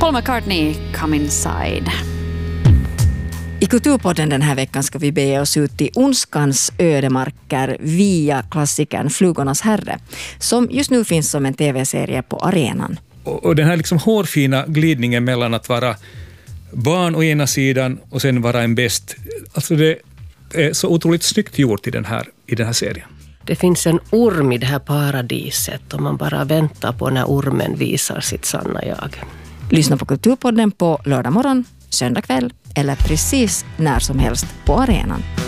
Paul McCartney, Come Inside. I Kulturpodden den här veckan ska vi bege oss ut i ondskans ödemarker via klassikern Flugornas herre, som just nu finns som en tv-serie på arenan. Och den här liksom hårfina glidningen mellan att vara barn å ena sidan och sen vara en bäst. Alltså det är så otroligt snyggt gjort i den här serien. Det finns en orm i det här paradiset och man bara väntar på när ormen visar sitt sanna jag. Lyssna på Kulturpodden på lördag morgon, söndag kväll eller precis när som helst på arenan.